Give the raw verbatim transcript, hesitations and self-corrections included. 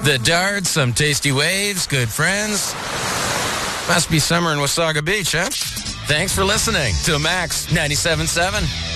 The darts, some tasty waves, good friends. Must be summer in Wasaga Beach, huh? Thanks for listening to Max ninety-seven point seven.